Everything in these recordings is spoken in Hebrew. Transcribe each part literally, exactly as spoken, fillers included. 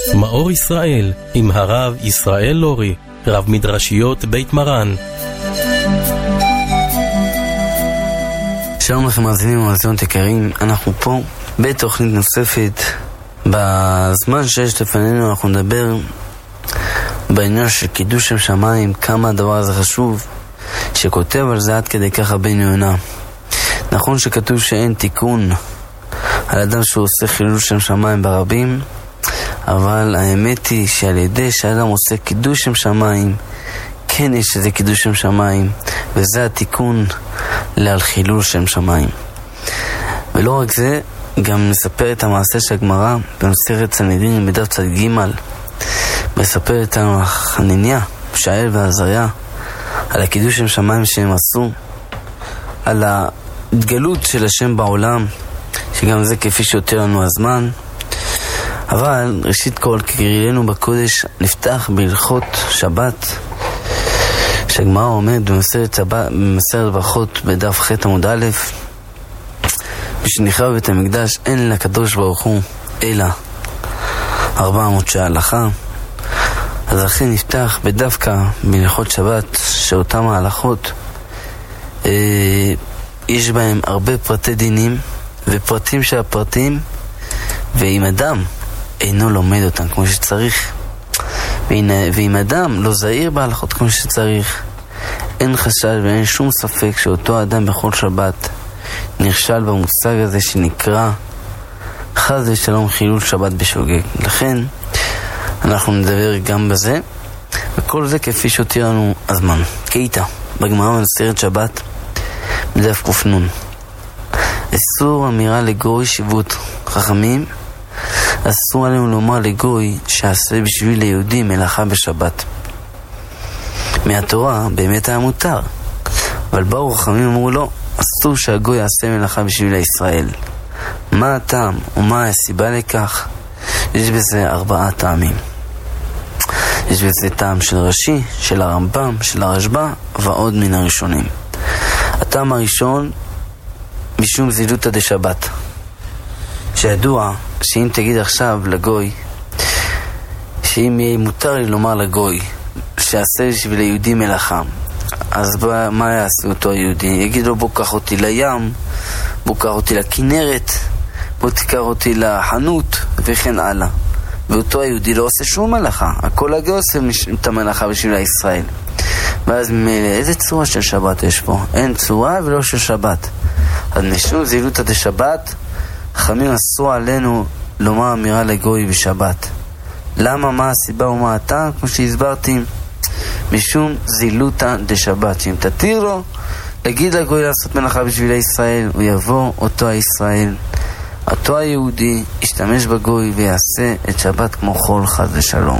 מאור ישראל עם הרב ישראל לורי, רב מדרשיות בית מרן. שלום לכם מאזינים ומאזינות יקרים, אנחנו פה בתוכנית נוספת. בזמן שיש לפנינו אנחנו נדבר בעניין של קידוש שם שמיים, כמה הדבר הזה חשוב, שכותב על זה עד כדי ככה בן יונה. נכון שכתוב שאין תיקון על אדם שהוא עושה חילול שם שמיים ברבים, אבל האמת היא שעל ידי שאדם עושה קידוש שם שמיים, כן יש איזה קידוש שם שמיים, וזה התיקון לעל חילול שם שמיים. ולא רק זה, גם נספר את המעשה של הגמרא במסכת סנהדרין בדף צד ג', מספר איתנו חנניה, שאל ועזריה על הקידוש שם שמיים שהם עשו, על ההתגלות של השם בעולם, שגם זה כפי שיותר לנו הזמן. אבל ראשית כל, כהרגלנו בקודש, נפתח בהלכות שבת, שהגמרא אומרת במסכת ברכות בדף ח' עמוד א', משנחרב בית המקדש אין לקדוש ברוך הוא אלא ארבע מאות שעה הלכה. אז אחרי נפתח בדווקא בהלכות שבת, שאותם ההלכות אה, יש בהם הרבה פרטי דינים ופרטים של הפרטים, ואם אדם אינו לומד אותם כמו שצריך, ואם אדם לא זהיר בהלכות כמו שצריך, אין חשש ואין שום ספק שאותו אדם בכל שבת נכשל במושג הזה שנקרא חס ושלום חילול שבת בשוגג. לכן אנחנו נדבר גם בזה, וכל זה כפי שהותיר לנו הזמן. כאיתה בגמרא במסכת שבת בדף ק"נ, אסור אמירה לגוי שיבות חכמים, אסור עלינו לומר לגוי שעשה בשביל ליהודי מלאכה בשבת. מהתורה באמת היה מותר, אבל באו חכמים אמרו לו, אסור שהגוי יעשה מלאכה בשביל ישראל. מה הטעם ומה הסיבה לכך? יש בזה ארבעה טעמים. יש בזה טעם של רש"י, של הרמב"ם, של הרשב"א ועוד מן הראשונים. הטעם הראשון, משום זילותא דשבת, שידוע שאם תגיד עכשיו לגוי, שאם יהיה מותר לי לומר לגוי שעשה בשביל היהודי מלאכה, אז מה יעשה אותו היהודי? יגיד לו, בוא קח אותי לים, בוא קח אותי לכנרת, בוא תיקח אותי לחנות וכן הלאה. ואותו היהודי לא עושה שום מלאכה, הכל הגוי עושה את המלאכה בשביל הישראל. ואז ממילא, איזה צורה של שבת יש פה? אין צורה ולא של שבת. אז משום זילותא דשבת, חכמים אסור עלינו לומר אמירה לגוי בשבת. למה? מה הסיבה ומה הטעם? כמו שהסברתי, משום זילותא דשבת, שאם תתיר לו להגיד לגוי לעשות מלאכה בשביל הישראל, הוא יבוא אותו הישראל, אותו היהודי, ישתמש בגוי ויעשה את שבת כמו חול חס ושלום.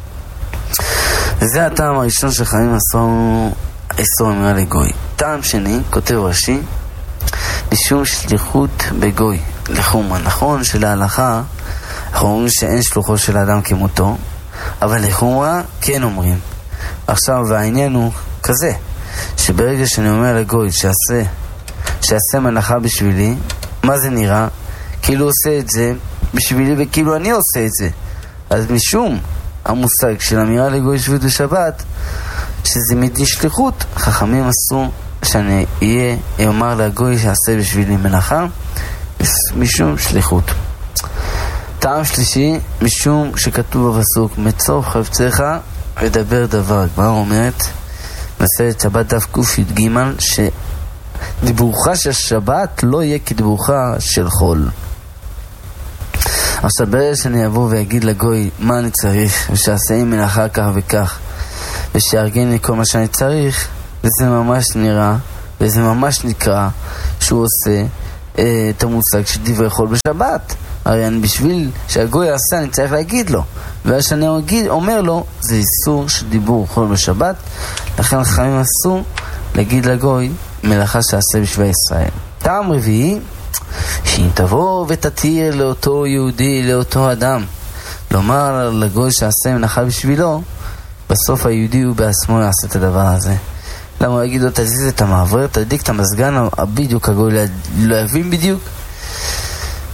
וזה הטעם הראשון שחכמים אסור אסור אמירה לגוי. טעם שני, כותב רש"י, משום שליחות בגוי לחומרה. נכון שלהלכה אנחנו אומרים שאין שלוחו של האדם כמותו, אבל לחומרה כן אומרים. עכשיו, והעניין הוא כזה, שברגע שאני אומר לגוי שעשה, שעשה מלאכה בשבילי, מה זה נראה? כאילו עושה את זה בשבילי וכאילו אני עושה את זה. אז משום המושג של אמירה לגוי שבות בשבת, שזה מדין שליחות, חכמים עשו שאני אהיה אומר לגוי שעשה בשבילי מלאכה משום שליחות. טעם שלישי, משום שכתוב בפסוק מצור חפצך ודבר דבר. הגמרא אומרת מסכת שבת דף קי"ג, שדיבורך של שבת לא יהיה כדיבורך של חול. עכשיו ברגע שאני אבוא ויגיד לגוי מה אני צריך, ושעשה עם מלאכה כך וכך, ושיארגן לי כל מה שאני צריך, וזה ממש נראה וזה ממש נקרא שהוא עושה אה, את המושג של דברי חול בשבת. הרי אני בשביל שהגוי יעשה אני צריך להגיד לו, ואז שאני אומר לו זה איסור של דיבור חול בשבת. לכן חכמים אסור להגיד לגוי מלאכה שעשה בשביל ישראל. טעם רביעי, שאם תבוא ותתיר לאותו יהודי, לאותו אדם, לומר לגוי שעשה מלאכה בשבילו, בסוף היהודי הוא בעצמו יעשה את הדבר הזה. למה הוא יגיד לו תזיז את המעבר, תדליק את המזגן, בדיוק הגוי לא יבין בדיוק,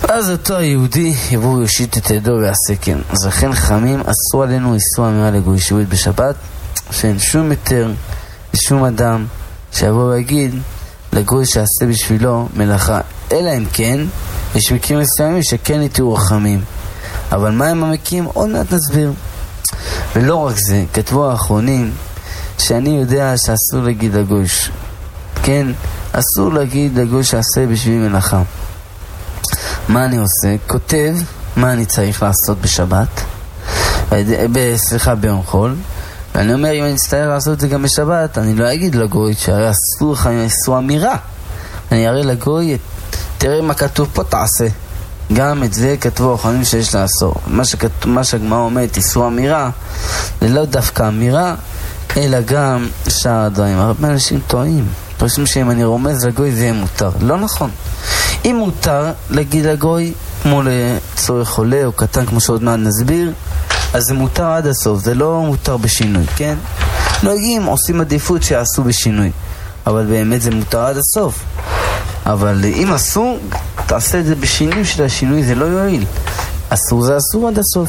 אז אותו היהודי יבוא ויושיט את ידו ויעשה כן. אז לכן חכמים אסרו עלינו איסור אמירה לגוי שבועית בשבת, שאין שום היתר לשום אדם שיבוא ויגיד לגוי שעשה בשבילו מלאכה, אלא אם כן יש מקרים מסוימים שכן יתירו חכמים. אבל מה הם המקים? עוד מעט נסביר. ולא רק זה, כתבו האחרונים שאני יודע שאסור להגיד לגוי, כן, אסור להגיד לגוי שעשה בשביל מלאכה. מה אני עושה? כותב מה אני צריך לעשות בשבת, סליחה ביום חול, ואני אומר אם אני אצטער לעשות את זה גם בשבת, אני לא אגיד לגוי שהרי אסור לך איסור אמירה, אני אראה לגוי תראה מה כתוב פה תעשה. גם את זה כתבו האחרונים שיש לאסור. מה, שכת... מה שהגמרא אומרת איסור אמירה זה לא דווקא אמירה אלא גם שאר הדברים. הרבה אנשים טועים, חושבים שאם אני רומז לגוי זה יהיה מותר. לא נכון. אם מותר להגיד לגוי כמו לצורך חולה או קטן כמו שעוד מעט נסביר, אז זה מותר עד הסוף, זה לא מותר בשינוי, כן? נוהגים עושים עדיפות שיעשו בשינוי, אבל באמת זה מותר עד הסוף. אבל אם אסור, תעשה את זה בשינוי של השינוי, זה לא יועיל. אסור זה אסור עד הסוף.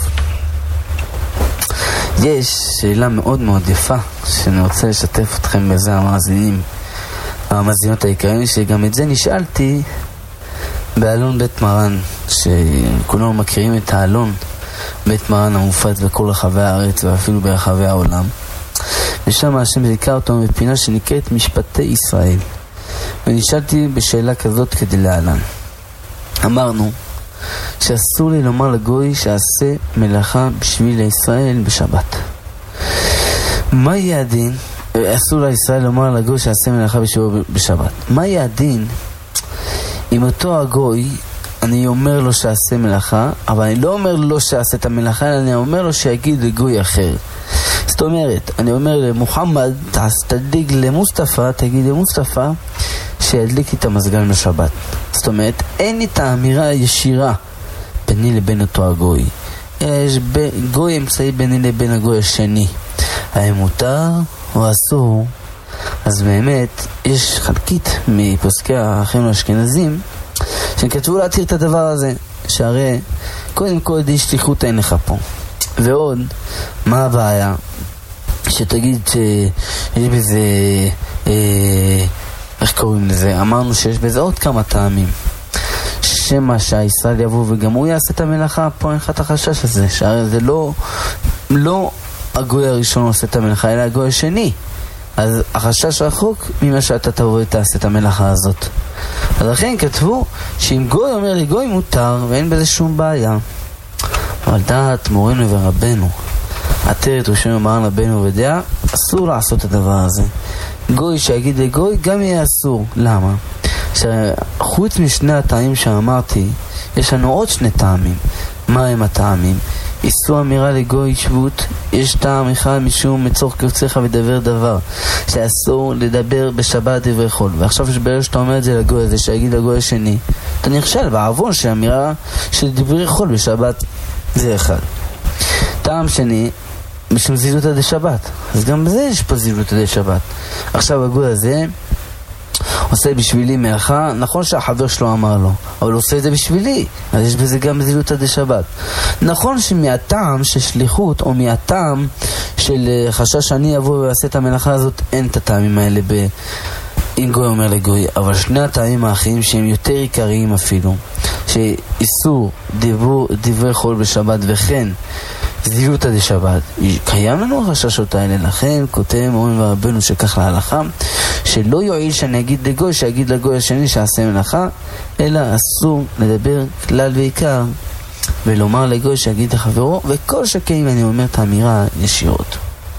יש שאלה מאוד מאוד יפה שאני רוצה לשתף אתכם בזה, המאזינים המאזינות העיקריים, שגם את זה נשאלתי באלון בית מרן, שכולנו מכירים את האלון בית מרן המופץ בכל רחבי הארץ ואפילו ברחבי העולם, ושם השם זיכה אותו בפינה שנקראת משפטי ישראל. ונשאלתי בשאלה כזאת כדלהלן. אמרנו שאסור לי לומר לגוי שעשה מלאכה בשביל ישראל בשבת. מה יהיה הדין? אסור לישראל לומר לגוי שעשה מלאכה בשביל בשבת. מה יהיה הדין אם אותו הגוי אני אומר לו שעשה מלאכה, אבל אני לא אומר לו שעשה את המלאכה, אלא אני אומר לו שיגיד לגוי אחר. זאת אומרת, אני אומר למוחמד תדליק למוסטפא, תגיד למוסטפא שידליק את המזגן בשבת. זאת אומרת, אין לי את האמירה הישירה ביני לבין אותו הגוי. יש גוי אמצעי ביני לבין הגוי השני. האם מותר או אסור? אז באמת, יש חלקית מפוסקי האחים האשכנזים שכתבו להתיר את הדבר הזה, שהרי קודם כל די שליחות אין לך פה. ועוד, מה הבעיה? שתגיד שיש בזה אה, איך קוראים לזה? אמרנו שיש בזה עוד כמה טעמים, שמה שהישראל יבוא וגם הוא יעשה את המלאכה. פה אין לך את החשש הזה, שהרי זה לא לא הגוי הראשון עושה את המלאכה אלא הגוי השני, אז החשש רחוק ממה שאתה תבוא ותעשה את המלאכה הזאת. אז לכן כתבו שאם גוי אומר לי גוי מותר ואין בזה שום בעיה. אבל דעת מורנו ורבנו עטרת ראשנו מרן רבנו ודעה, אסור לעשות את הדבר הזה. גוי שיגיד לגוי גם יהיה אסור. למה? שחוץ משני הטעמים שאמרתי יש לנו עוד שני טעמים. מה הם הטעמים? איסור אמירה לגוי שבות, יש טעם אחד משום מצורך קרצך ודבר דבר, שאסור לדבר בשבת דברי חול. ועכשיו שברגע שאתה אומר את זה לגוי הזה שיגיד לגוי השני, אתה נכשל בעוון שאמירה של דברי חול בשבת. זה אחד. טעם שני משום זילותא דשבת, אז גם בזה יש פה זילותא דשבת. עכשיו הגוי הזה עושה בשבילי מלאכה, נכון שהחבר שלו אמר לו, אבל הוא עושה את זה בשבילי, אז יש בזה גם זילותא דשבת. נכון שמהטעם של שליחות או מהטעם של חשש שאני אבוא ועשה את המלאכה הזאת, אין את הטעמים האלה ב... אם גוי אומר לגוי, אבל שני הטעמים האחרים שהם יותר עיקריים אפילו, שאיסור דיבור, דברי חול בשבת וכן זילותא דשבת, קיים לנו החששות האלה. לכן כותב מורנו ורבנו שכך להלכה, שלא יועיל שאני אגיד לגוי שיגיד לגוי השני שעשה מלאכה, אלא אסור לדבר כלל ועיקר ולומר לגוי שיגיד לחברו, וכל שכן אם אני אומר את האמירה ישירות.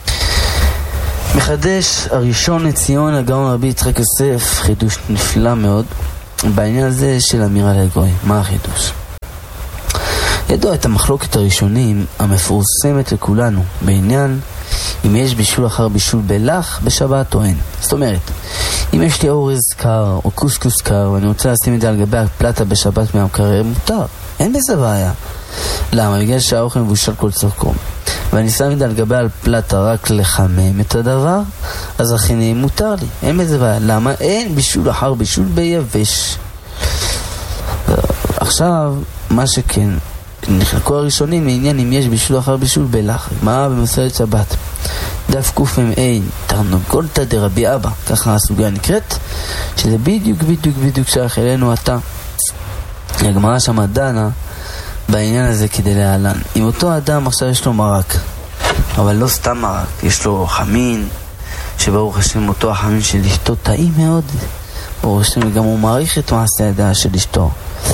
מחדש הראשון לציון הגאון רבי יצחק יוסף חידוש נפלא מאוד בעניין הזה של אמירה לגוי. מה החידוש? ידוע את המחלוקת הראשונים המפורסמת לכולנו בעניין אם יש בישול אחר בישול בלח בשבת או אין. זאת אומרת, אם יש לי אורז קר או קוסקוס קר ואני רוצה לשים את זה על גבי הפלטה בשבת מהמקרר, מותר, אין בזה בעיה. למה? בגלל שהאוכל מבושל כל צורכו ואני שם את זה על גבי הפלטה רק לחמם את הדבר, אז הכי מותר לי, אין בזה בעיה. למה? אין בישול אחר בישול ביבש. עכשיו, מה שכן, נחלקו הראשונים לעניין אם יש בישול אחר בישול בלח. מה במסכת שבת? דף קמ"ה, תרנגולתא דרבי אבא, ככה הסוגיה נקראת, שזה בדיוק בדיוק בדיוק שייך אלינו עתה. הגמרא שמה דנה בעניין הזה כדי להלן. אם אותו אדם עכשיו יש לו מרק, אבל לא סתם מרק, יש לו חמין, שברוך השם אותו החמין של אשתו טעים מאוד, ברוך השם גם הוא מעריך את מעשה הידיה של אשתו,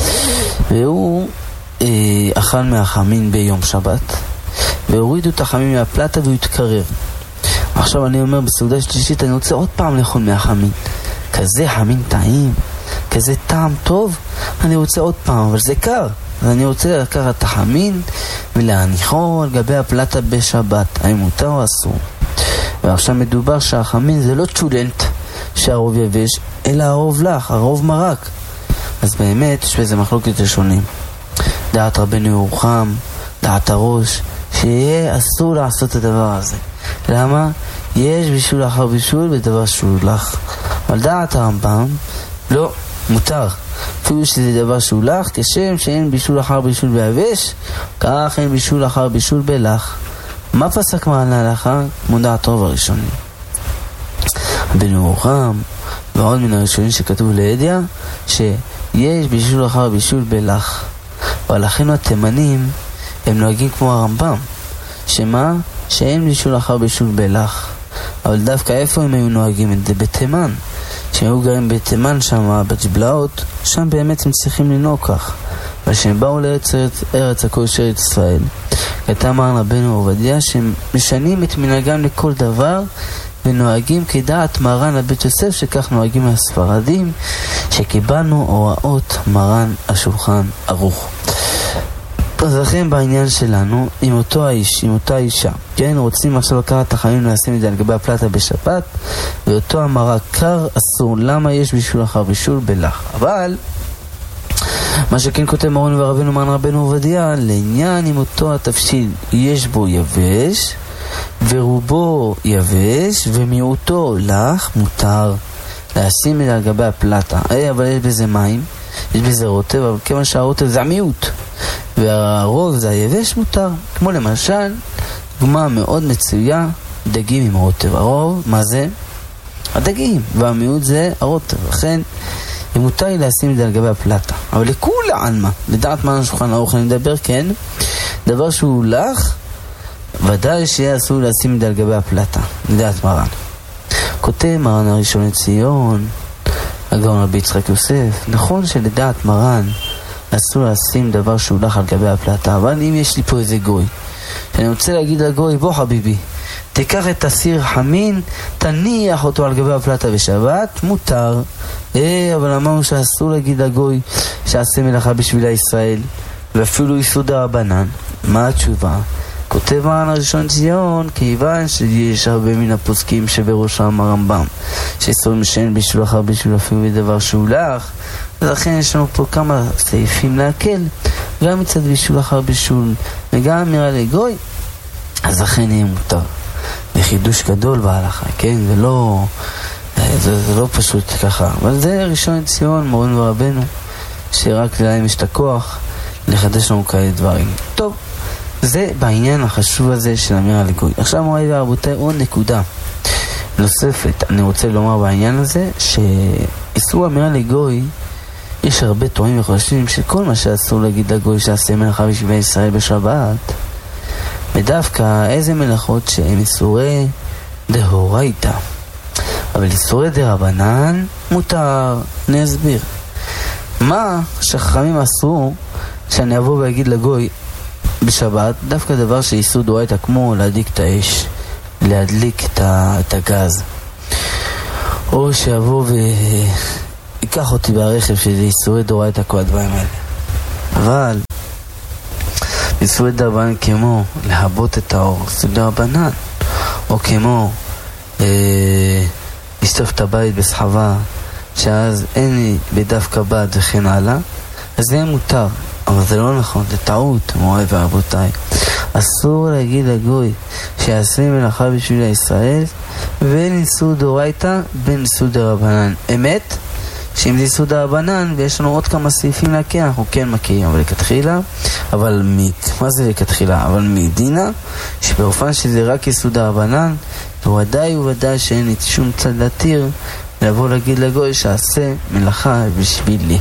והוא אה, אכל מהחמין ביום שבת, והורידו את החמין מהפלטה והוא התקרר. עכשיו אני אומר בסעודה שלישית, אני רוצה עוד פעם לאכול מהחמין, כזה חמין טעים, כזה טעם טוב, אני רוצה עוד פעם, אבל זה קר, אז אני רוצה לקחת את החמין ולהניחו על גבי הפלטה בשבת. האם מותר או אסור? ועכשיו מדובר שהחמין זה לא צ'ולנט שהרוב יבש, אלא הרוב לך, הרוב מרק. אז באמת יש בזה מחלוקת ראשונים. דעת רבנו ירוחם, דעת הראש, שיהיה אסור לעשות את הדבר הזה. למה? יש בישול אחר בישול בדבר שהוא לך. אבל דעת הרמב"ם, לא, מותר. אפילו שזה דבר שהוא לך, כשם שאין בישול אחר בישול ביבש, כך אין בישול אחר בישול בלח. מה פסק מעל ההלכה? כמו דעת רוב הראשונים. רבנו ירוחם ועוד מן הראשונים שכתוב לידיה, שיש בישול אחר בישול בלח. אבל אחינו התימנים הם נוהגים כמו הרמב"ם, שמה? שאין בישול אחר בישול בלח. אבל דווקא איפה הם היו נוהגים את זה? בתימן. שהם היו גרים בתימן שם, בג'בלאות, שם באמת הם צריכים לנהוג כך. אבל שהם באו לארץ ארץ הקודש ארץ ישראל, כתב מרן רבנו עובדיה שהם משנים את מנהגם לכל דבר ונוהגים כדעת מרן הבית יוסף, שכך נוהגים הספרדים, שקיבלנו הוראות מרן השולחן ערוך. אז לכן בעניין שלנו, עם אותו האיש, עם אותה אישה, כן, רוצים עכשיו לקחת את החמין ולשים את זה על גבי הפלטה בשבת, ואותו המרק קר אסור. למה? יש בישול אחר בישול בלח. אבל מה שכן כותב מורנו ורבנו מרן רבנו עובדיה, לעניין עם אותו התבשיל יש בו יבש ורובו יבש ומיעוטו לך, מותר לשים את זה על גבי הפלטה. אי, אבל יש בזה מים, יש בזה רוטב, אבל כיוון שהרוטב זה המיעוט והרוב זה היבש, מותר. כמו למשל דוגמה מאוד מצויה, דגים עם רוטב. הרוב, מה זה? הדגים, והמיעוט זה הרוטב. לכן מותר לי לשים את זה על גבי הפלטה. אבל לכולה עלמה, לדעת מרן השולחן ערוך אני מדבר, כן, דבר שהוא לך, ודאי שיהיה אסור לשים את זה על גבי הפלטה, לדעת מרן. כותב מרן הראשון לציון, הגאון רבי יצחק יוסף, נכון שלדעת מרן אסור לשים דבר שהוא לך על גבי הפלטה, אבל אם יש לי פה איזה גוי, שאני רוצה להגיד לגוי, בוא חביבי, תיקח את הסיר חמין, תניח אותו על גבי הפלטה בשבת, מותר. אה, אבל אמרנו שאסור להגיד לגוי שעשה מלאכה בשביל ישראל, ואפילו יסוד הרבנן. מה התשובה? כותב מרן הראשון ציון, כיוון שיש הרבה מן הפוסקים שבראשם הרמב"ם, שאסור שאין בשביל אחר בשביל אפילו בדבר שהוא לך, ולכן יש לנו פה כמה סעיפים להקל, גם מצד בישול אחר בישול וגם אמירה לגוי, אז לכן יהיה מותר. וחידוש גדול בהלכה, כן? זה לא, זה, זה לא פשוט ככה. אבל זה ראשון ציון, מורנו ורבנו, שרק להם יש את הכוח לחדש לנו כאלה דברים. טוב, זה בעניין החשוב הזה של אמירה לגוי. עכשיו מוריי ורבותיי, עוד נקודה נוספת אני רוצה לומר בעניין הזה, שאיסור אמירה לגוי, יש הרבה טועים וחושבים שכל מה שאסור להגיד לגוי שעשה מלאכה בשביל ישראל בשבת, ודווקא איזה מלאכות שהם איסורי דאורייתא, אבל איסורי דרבנן מותר. אני אסביר מה שחכמים אסרו שאני אבוא ואגיד לגוי בשבת, דווקא דבר שאיסור דאורייתא, כמו להדליק את האש, להדליק את הגז, או שיבוא ויקח אותי ברכב, שזה איסורי דאורייתא, כל הדברים האלה. אבל איסורי דרבנן כמו להבות את האור, איסורי דרבנן, או כמו אה, לשטוף את הבית בסחבה, שאז אין לי בדווקא בד וכן הלאה, אז זה מותר. אבל זה לא נכון, זה טעות, מוריי ורבותיי. אסור להגיד לגוי שיעשה מלאכה בשביל ישראל, בין איסור דאורייתא בין איסור דרבנן. אמת שאם זה איסור דרבנן ויש לנו עוד כמה סעיפים להקל, אנחנו כן מכירים, אבל לכתחילה, אבל מ... מה זה לכתחילה? אבל מדינה, שבאופן שזה רק איסור דרבנן, וודאי וודאי שאין לי שום צד להתיר, לבוא להגיד לגוי שעשה מלאכה בשבילי.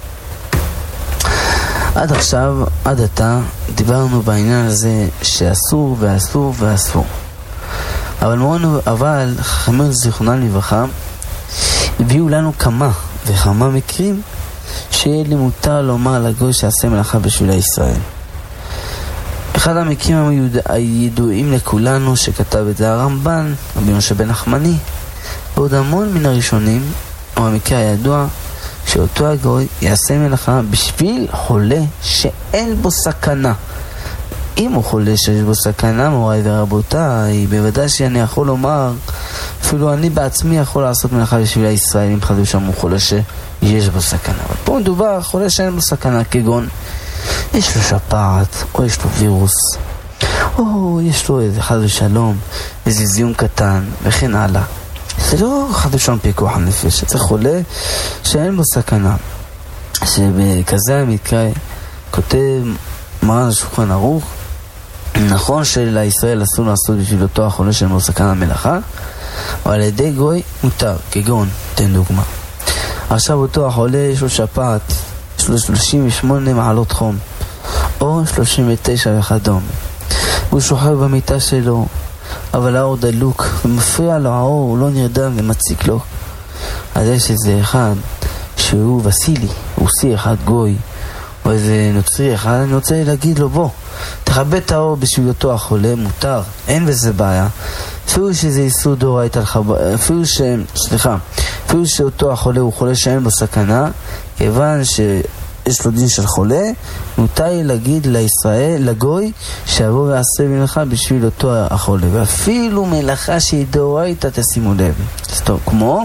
עד עכשיו, עד עתה, דיברנו בעניין הזה שאסור ואסור ואסור. אבל מורנו, אבל חכמים זיכרונם לברכה, הביאו לנו כמה וכמה מקרים שיהיה לי מותר לומר לגוי שעשה מלאכה בשביל ישראל. אחד המקרים הידועים לכולנו שכתב את זה הרמב"ן, רבי משה בן נחמני, ועוד המון מן הראשונים, הוא המקרה הידוע שאותו הגוי יעשה מלאכה בשביל חולה שאין בו סכנה. אם הוא חולה שיש בו סכנה, מוריי ורבותיי, בוודאי שאני יכול לומר, אפילו אני בעצמי יכול לעשות מלאכה בשביל הישראל, אם חדו שם הוא חולה שיש בו סכנה. אבל פה מדובר חולה שאין בו סכנה, כגון יש לו שפעת, או יש לו וירוס, או יש לו איזה חד ושלום, איזה זיום קטן, וכן הלאה. זה לא חד ושלום פיקוח הנפש, זה חולה שאין בו סכנה. שבכזה המקרה כותב מרן השולחן ערוך, נכון שלישראל אסור לעשות בשביל אותו החולה שאין בו סכנה מלאכה, אבל על ידי גוי מותר, כגון, תן דוגמה. עכשיו אותו החולה יש לו שפעת, יש לו שלושים ושמונה מעלות חום, או שלושים ותשע וכדומה. הוא שוכב במיטה שלו, אבל האור דלוק, ומפריע לו האור, הוא לא נרדם ומציק לו. אז יש איזה אחד שהוא וסילי, הוא סי אחד גוי, או איזה נוצרי אחד, אני רוצה להגיד לו, בוא, תכבד את האור בשביל אותו החולה, מותר, אין בזה בעיה. אפילו שזה איסור דאורייתא, אפילו ש... סליחה, אפילו שאותו החולה הוא חולה שאין בו סכנה, כיוון שיש לו דין של חולה, מותר להגיד לישראל, לגוי, שיבוא ועשה מלאכה בשביל אותו החולה. ואפילו מלאכה שהיא דאורייתא, תשימו לב. סתום, כמו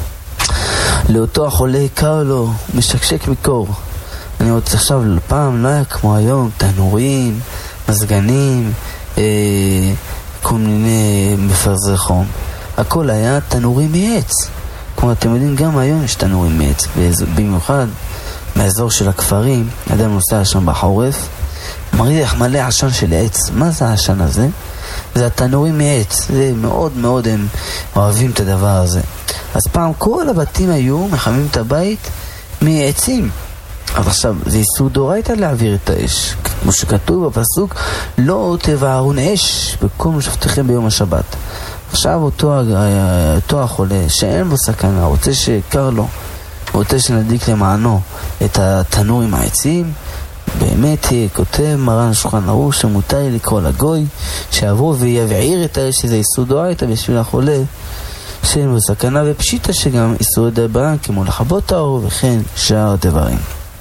לאותו החולה יקר לו, משקשק מקור. אני רוצה עכשיו, פעם לא היה כמו היום, תנורים, מזגנים, אה, כל מיני מפרזי חום. הכל היה תנורים מעץ. כמו אתם יודעים, גם היום יש תנורים מעץ, במיוחד מהאזור של הכפרים, אדם נוסע שם בחורף, מריח מלא עשן של עץ. מה זה העשן הזה? זה התנורים מעץ. זה מאוד מאוד הם אוהבים את הדבר הזה. אז פעם כל הבתים היו מחממים את הבית מעצים. אז עכשיו, זה איסור דאורייתא להעביר את האש. כמו שכתוב בפסוק, לא תבערון אש בכל משפטיכם ביום השבת. עכשיו אותו, אותו החולה שאין בו סכנה, רוצה שקר לו, רוצה שנדיק למענו את התנור עם העצים, באמת כותב מרן השולחן ערוך שמותר לקרוא לגוי שיעבור ויבעיר את האש, שזה איסור דאורייתא בשביל החולה שאין בו סכנה, ופשיטה שגם איסור דרבנן כמו לכבות האור וכן שאר הדברים.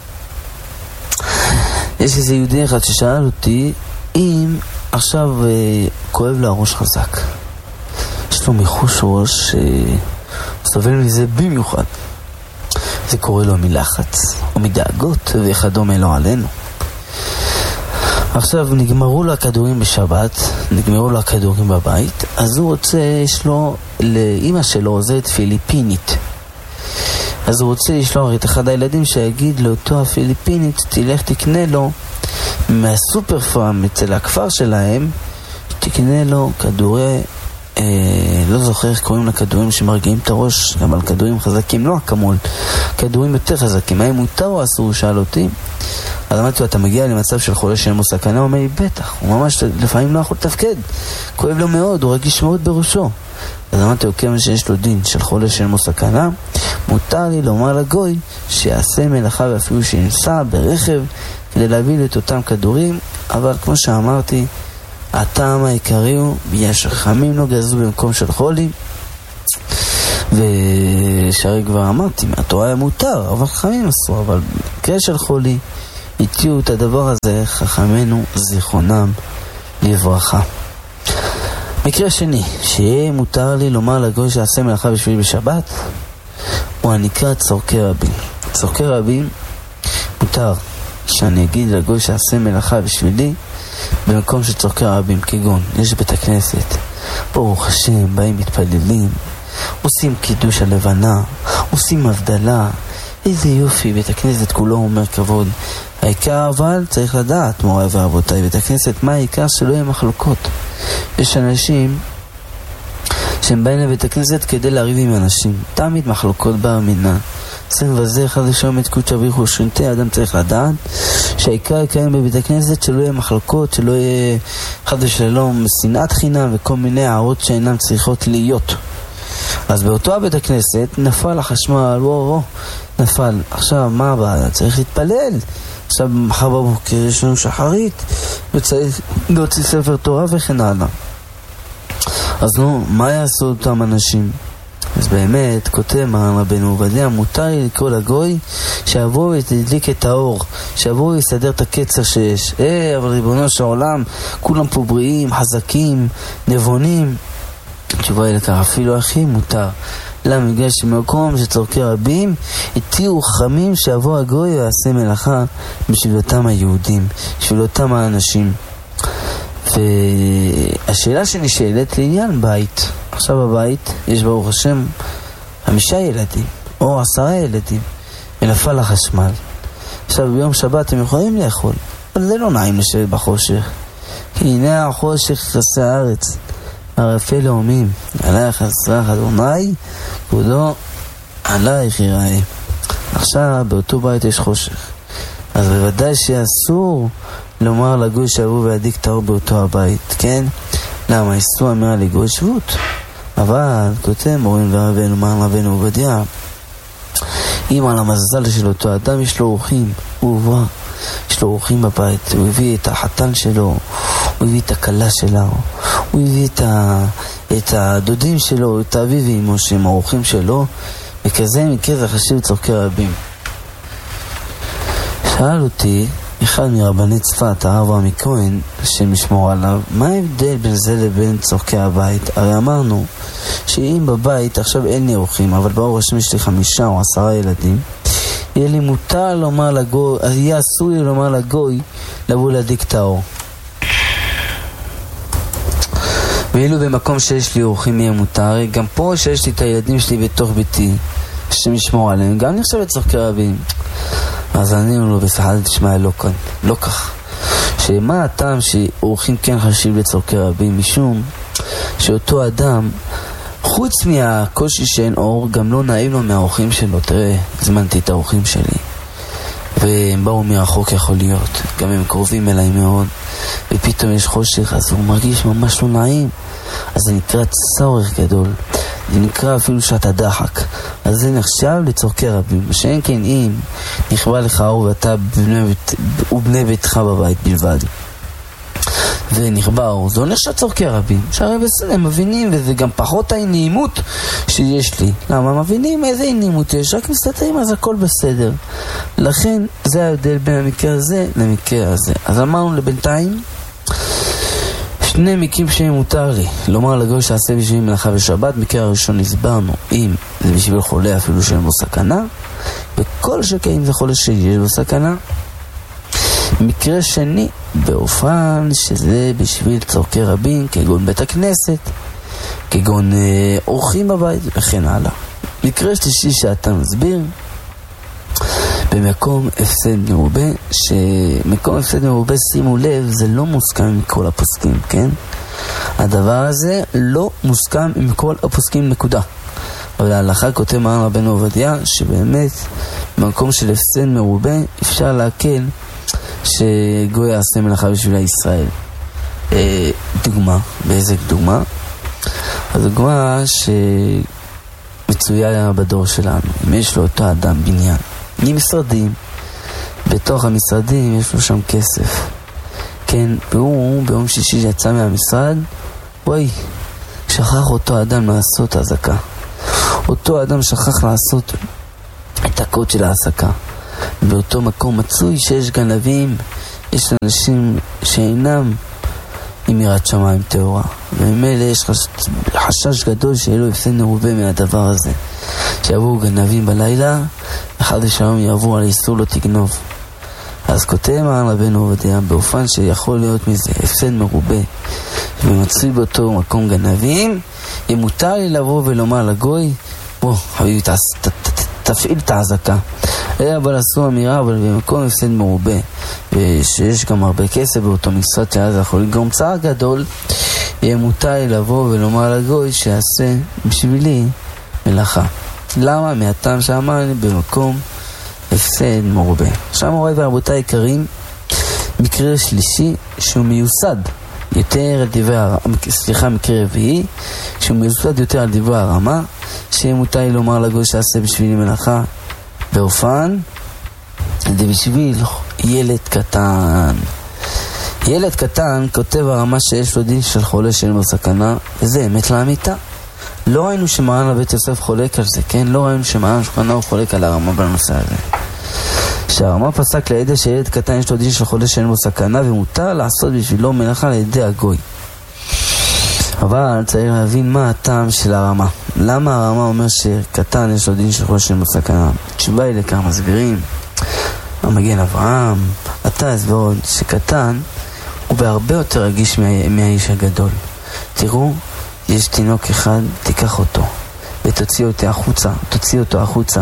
יש איזה יהודי אחד ששאל אותי אם עכשיו אה, כואב לו הראש חזק, יש לו מחוש ראש, אה, סובל מזה במיוחד, זה קורה לו מלחץ או מדאגות וכדומה לא עלינו. עכשיו נגמרו לו הכדורים בשבת, נגמרו לו הכדורים בבית, אז הוא רוצה, יש לו, לאמא שלו עוזרת פיליפינית, אז הוא רוצה לשלוח את אחד הילדים שיגיד לאותו הפיליפינית, תלך תקנה לו מהסופר פארם אצל הכפר שלהם, תקנה לו כדורי, אה, לא זוכר איך קוראים לכדורים שמרגיעים את הראש, גם על כדורים חזקים, לא אקמול, כדורים יותר חזקים. האם מותר או אסור? הוא שאל אותי. אז אמרתי לו, אתה מגיע למצב של חולה שאין בו סכנה? הוא אומר לי, בטח, הוא ממש לפעמים לא יכול לתפקד, כואב לו מאוד, הוא רגיש מאוד בראשו. אז אמרתי לו, כיוון שיש לו דין של חולה שאין בו סכנה, מותר לי לומר לגוי שיעשה מלאכה ואפילו שינסע ברכב כדי להביא את אותם כדורים, אבל כמו שאמרתי, הטעם העיקרי הוא בגלל שחכמים לא גזרו במקום של חולי, ושהרי כבר אמרתי, מהתורה היה מותר, אבל חכמים עשו, אבל במקרה של חולי התיעו את הדבר הזה חכמינו זיכרונם לברכה. מקרה שני, שיהיה מותר לי לומר לגוי שעשה מלאכה בשבילי בשבת, הוא הנקרא צורכי רבים. צורכי רבים מותר שאני אגיד לגוי שעשה מלאכה בשבילי במקום של צורכי רבים, כגון יש בית הכנסת, ברוך השם, באים מתפללים, עושים קידוש הלבנה, עושים הבדלה, איזה יופי, בית הכנסת כולו אומר כבוד. העיקר אבל צריך לדעת, מוריי ורבותיי, בית הכנסת, מה העיקר? שלא יהיה מחלוקות. יש אנשים שהם באים לבית הכנסת כדי להריב עם אנשים, תמיד מחלוקות באמינה. צריך לבזר אחד לשום את קודש אביך ושרינתי. האדם צריך לדעת שהעיקר יקיים בבית הכנסת שלא יהיה מחלוקות, שלא יהיה חד ושלום שנאת חינם וכל מיני הערות שאינן צריכות להיות. אז באותו בית הכנסת נפל החשמל, וואו וואו, נפל. עכשיו מה הבעיה? צריך להתפלל. עכשיו מחר בבוקר יש לנו שחרית וצריך להוציא ספר תורה וכן הלאה. אז נו, מה יעשו אותם אנשים? אז באמת, כותב מרן רבנו עובדיה, מותר לי לקרוא לגוי שיבואו ותדליק את האור, שיבואו ויסדר את הקצר שיש. אה, אבל ריבונו של עולם, כולם פה בריאים, חזקים, נבונים. תשובה היא לכך, אפילו הכי מותר. למה? בגלל שמקום שצורכי רבים, התירו חכמים שיבוא הגוי ויעשה מלאכה בשביל אותם היהודים, בשביל אותם האנשים. והשאלה שנשאלת לעניין בית. עכשיו בבית יש ברוך השם חמישה ילדים או עשרה ילדים ונפל החשמל. עכשיו ביום שבת הם יכולים לאכול, אבל זה לא נעים לשבת בחושך, כי הנה החושך חסי הארץ ערפי לאומים, עלייך אסרח אדוני כבודו עלייך יראה. עכשיו באותו בית יש חושך, אז בוודאי שאסור לומר לגוי שיבוא וידליק את האור באותו הבית, כן? למה? איסור אמירה לגוי שבות. אבל כותב מורים ורבנו מרן רבנו עובדיה, אם על המזל של אותו אדם יש לו אורחים, הוא בא, יש לו אורחים בבית, הוא הביא את החתן שלו, הוא הביא את הכלה שלו, הוא הביא את, ה, את הדודים שלו, את האביב ואמו שהם האורחים שלו, וכזה מקרה זה חשוב צורכי רבים. שאל אותי אחד מרבני צפת, הרב רמי כהן, השם ישמור עליו, מה ההבדל בין זה לבין צורכי הבית? הרי אמרנו שאם בבית עכשיו אין לי אורחים, אבל ברוך השם יש לי חמישה או עשרה ילדים, יהיה לי מותר לומר לגוי, יהיה אסור לי לומר לגוי לבוא להדליק את האור. ואילו במקום שיש לי אורחים יהיה מותר, גם פה שיש לי את הילדים שלי בתוך ביתי, השם ישמור עליהם, גם נחשב לצורכי רבים. אז אני לא בסחד תשמע לא כאן, לא כך. שמה הטעם שאורחים כן חשיב לצורכי רבים? משום שאותו אדם, חוץ מהקושי שאין אור, גם לא נעים לו מהאורחים שלו. תראה, הזמנתי את האורחים שלי והם באו מרחוק, יכול להיות, גם הם קרובים אליי מאוד, ופתאום יש חושך, אז הוא מרגיש ממש לא נעים. אז זה נקרא צורך גדול, זה נקרא אפילו שעת הדחק, אז זה נחשב לצורכי רבים. שאין כן אם נכבה לך אור ואתה ובני ביתך בבית בלבד ונכבה אור, זה לא נחשב צורכי רבים, שהרי בסדר, הם מבינים, וזה גם פחות הנעימות שיש לי. למה? מבינים איזה נעימות יש, רק מסתתרים, אז הכל בסדר. לכן זה ההבדל בין המקרה הזה למקרה הזה. אז אמרנו לבינתיים שני מקרים שהם מותר לי לומר לגוי שעשה בשביל מלאכה ושבת. מקרה הראשון הסברנו, אם זה בשביל חולה אפילו שאין בו סכנה, וכל שכן אם זה חולה שיש בו סכנה. מקרה שני, באופן שזה בשביל צורכי רבים, כגון בית הכנסת, כגון אה, אורחים בבית וכן הלאה. מקרה שלישי שאתה מסביר, במקום הפסד מרובה, שמקום הפסד מרובה, שימו לב, זה לא מוסכם עם כל הפוסקים, כן? הדבר הזה לא מוסכם עם כל הפוסקים, נקודה. אבל ההלכה כותב מרן רבנו עובדיה, שבאמת במקום של הפסד מרובה אפשר להקל שגוי יעשה מלאכה בשביל ישראל. אה, דוגמה, באיזה דוגמה? הדוגמה שמצויה בדור שלנו, אם יש לו אותו אדם בניין עם משרדים, בתוך המשרדים יש לו שם כסף, כן, והוא ביום שישי יצא מהמשרד, וואי, שכח אותו אדם לעשות הזקה, אותו אדם שכח לעשות את הקוד של העסקה. באותו מקום מצוי שיש גנבים, יש אנשים שאינם עם יראת שמיים טהורה, וממילא יש חשש גדול שיהיה לו הפסד מרובה מהדבר הזה, שיבואו גנבים בלילה, אחד לשלום יעבור על איסור לא תגנוב. אז כותב מרן רבנו עובדיה, באופן שיכול להיות מזה הפסד מרובה ומצוי באותו מקום גנבים, אם מותר לי לבוא ולומר לגוי, בוא חביבי, תפעיל את העזקה, היה אבל עשו אמירה, אבל במקום הפסד מרובה, שיש גם הרבה כסף באותו משרד שאז יכול לגרום צער גדול, יהיה מותר לבוא ולומר לגוי שיעשה בשבילי מלאכה. למה? מהטעם שאמרני במקום הפסד מרובה. עכשיו מוריי ורבותיי יקרים, מקרה שלישי שהוא מיוסד יותר על דברי הרמה, סליחה, מקרה רביעי שהוא מיוסד יותר על דברי הרמה, שיהיה מותר לומר לגוי שיעשה בשבילי מלאכה באופן זה בשביל ילד קטן. ילד קטן כותב הרמה שיש לו דין של חולה שאין בו סכנה, וזה אמת לאמיתה. לא ראינו שמרן לבית יוסף חולק על זה, כן? לא ראינו שמרן שכנה הוא חולק על הרמה בנושא הזה. שהרמה פסק לידע שילד קטן יש לו דין של חולה שאין בו סכנה, ומותר לעשות בשבילו מלאכה לידי הגוי. אבל צריך להבין מה הטעם של הרמה. למה הרמה אומר שקטן יש לו דין של חולה שאין בו סכנה? תשובה היא לכך מסבירים. המגן אברהם, אתה הסברות שקטן הוא בהרבה יותר רגיש מה, מהאיש הגדול. תראו, יש תינוק אחד, תיקח אותו ותוציא אותו החוצה, תוציא אותו החוצה.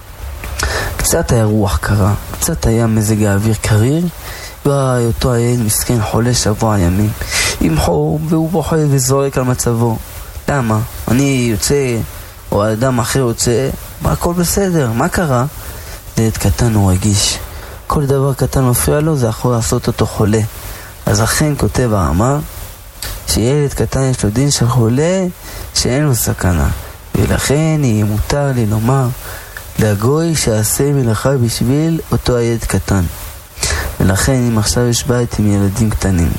קצת היה רוח קרה, קצת היה מזג האוויר קריר, ואותו הילד מסכן חולה שבוע ימים עם חור, והוא בוכה וזורק על מצבו. למה? אני יוצא, או האדם אחר יוצא, הכל בסדר, מה קרה? ילד קטן הוא רגיש, כל דבר קטן מפריע לו, זה יכול לעשות אותו חולה. אז אכן כותב הרמה שילד קטן יש לו דין של חולה שאין לו סכנה, ולכן יהיה מותר לי לומר לגוי שעשה מלאכה בשביל אותו הילד קטן. ולכן אם עכשיו יש בית עם ילדים קטנים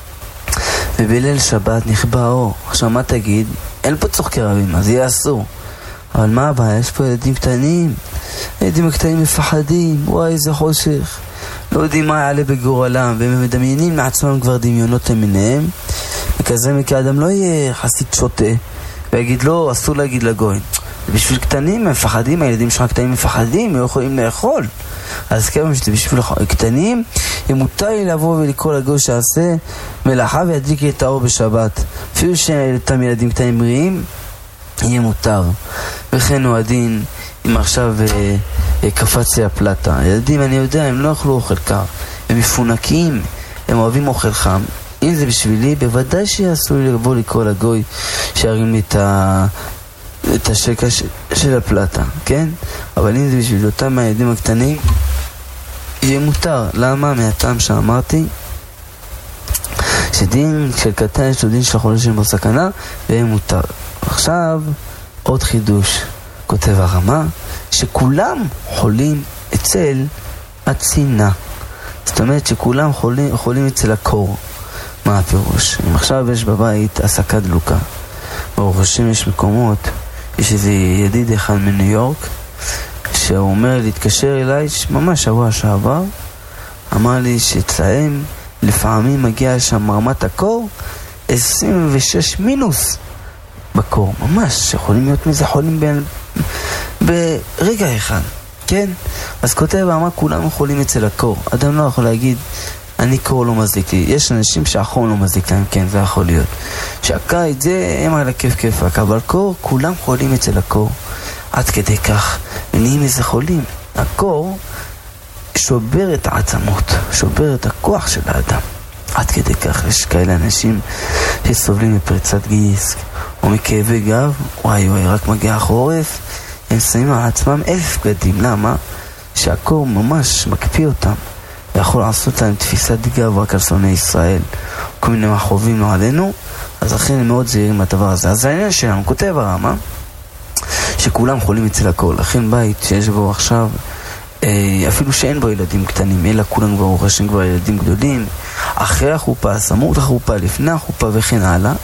ובליל שבת נכבה האור, עכשיו מה תגיד? אין פה צורכי רבים, אז יהיה אסור. אבל מה הבעיה? יש פה ילדים קטנים, ילדים הקטנים מפחדים, וואי איזה חושך, לא יודעים מה יעלה בגורלם, והם מדמיינים לעצמם כבר דמיונות למיניהם. וכזה מקרה אדם לא יהיה חסיד שוטה ויגיד לא, אסור להגיד לגוי. בשביל קטנים מפחדים, הילדים שלך קטנים מפחדים, הם יכולים לאכול. אז כמה שזה בשביל קטנים, אם מותר לי לבוא ולקרוא לגוי שעשה מלאכה וידליק את האור בשבת, אפילו שאתם ילדים קטנים בריאים, יהיה מותר. וכן הוא הדין אם עכשיו אה, אה, קפץ לי הפלטה. ילדים, אני יודע, הם לא אוכלו אוכל קר, הם מפונקים, הם אוהבים אוכל חם. אם זה בשבילי, בוודאי שיעשו לי לבוא לקרוא לגוי שירים לי את, ה... את השקע ש... של הפלטה, כן? אבל אם זה בשביל אותם הילדים הקטנים, יהיה מותר. למה? מהטעם שאמרתי שדין של קטן יש לו דין של חולה שאין בו סכנה, ויהיה מותר. עכשיו עוד חידוש כותב הרמה, שכולם חולים אצל הצינה. זאת אומרת שכולם חולים, חולים אצל הקור. מה הפירוש? אם עכשיו יש בבית עסקה דלוקה, ברוך השם יש מקומות, יש איזה ידיד אחד מניו יורק שהוא אומר להתקשר אליי ממש שבוע שעבר, אמר לי שאצלהם לפעמים מגיע שם רמת הקור עשרים ושש מינוס בקור, ממש יכולים להיות מזה חולים ב... ברגע אחד, כן? אז כותב ואמר כולם חולים אצל הקור. אדם לא יכול להגיד אני קור לא מזיק לי. יש אנשים שהחום לא מזיק להם, כן, זה יכול להיות. שהקיץ זה הם על הכיף כיפק, אבל קור, כולם חולים אצל הקור. עד כדי כך, ונהיים איזה חולים. הקור שובר את העצמות, שובר את הכוח של האדם. עד כדי כך, יש כאלה אנשים שסובלים מפריצת גיסק, או מכאבי גב, וואי וואי, רק מגיע החורף, הם שמים על עצמם אלף בגדים. למה? שהקור ממש מקפיא אותם. ויכול לעשות להם תפיסת גב רק על שונאי ישראל, כל מיני מחובים לא עלינו. אז לכן הם מאוד זהירים מהדבר הזה. אז העניין שלנו, כותב הרמה שכולם חולים אצל הקור. לכן בית שיש בו עכשיו אפילו שאין בו ילדים קטנים, אלא כולם כבר רוכשים כבר ילדים גדולים, אחרי החופה, סמוך לחופה, לפני החופה וכן הלאה.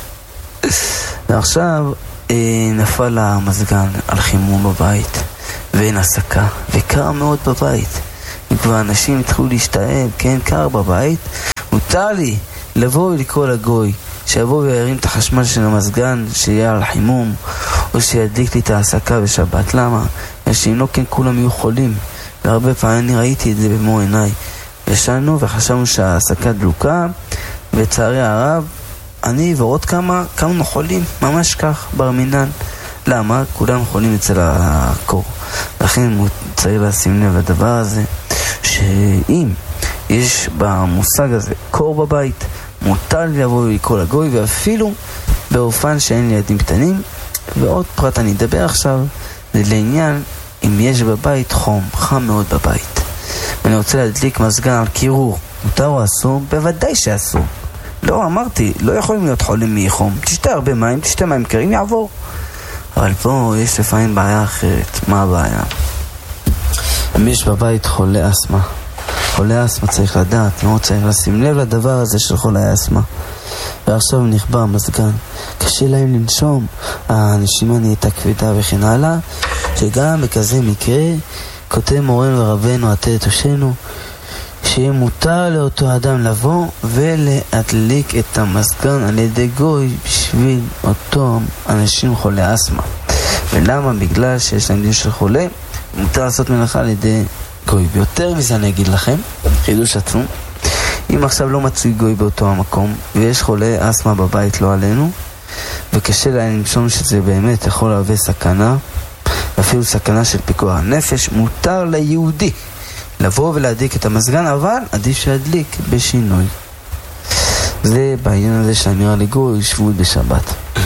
ועכשיו נפל המזגן על חימום בבית ואין עסקה וקר מאוד בבית, וכבר אנשים התחילו להשתעל, כן, קר בבית. מותר לי לבוא ולקרוא לגוי שיבוא וירים את החשמל של המזגן שיהיה על חימום, או שידליק לי את העסקה בשבת. למה? שאם לא כן כולם יהיו חולים, והרבה פעמים אני ראיתי את זה במו עיניי. ישנו וחשבנו שהעסקה דלוקה, וצערי הרב אני ועוד כמה כמה חולים ממש כך ברמינן. למה? כולם חולים אצל הקור. לכן הוא צריך לשים לב לדבר הזה, שאם יש במושג הזה קור בבית, מותר לבוא לקרוא לגוי, ואפילו באופן שאין לידים קטנים. ועוד פרט אני אדבר עכשיו, זה לעניין אם יש בבית חום, חם מאוד בבית, ואני רוצה להדליק מזגן על קירור, מותר או אסור? בוודאי שאסור. לא, אמרתי, לא יכולים להיות חולים מחום. תשתה הרבה מים, תשתה מים קרים, יעבור. אבל פה יש לפעמים בעיה אחרת. מה הבעיה? אם יש בבית חולה אסמה, חולה אסמה צריך לדעת, לא צריך לשים לב לדבר הזה של חולה אסמה. ועכשיו נכבה המזגן, קשה להם לנשום, הנשימה נהייתה כבדה וכן הלאה, שגם בכזה מקרה כותב מורנו ורבנו עטרת ראשנו, שיהיה מותר לאותו אדם לבוא ולהדליק את המזגן על ידי גוי בשביל אותו אנשים חולי אסמה. ולמה? בגלל שיש להם דין של חולה, מותר לעשות מלאכה על ידי גוי. ויותר מזה אני אגיד לכם, חידוש עצום, אם עכשיו לא מצוי גוי באותו המקום ויש חולה אסמה בבית, לא עלינו, וקשה להם למשום שזה באמת יכול להווה סכנה, אפילו סכנה של פיקוח הנפש, מותר ליהודי לבוא ולהדליק את המזגן, אבל עדיף שידליק בשינוי. זה בעניין הזה שאמירה לגוי שבועות בשבת.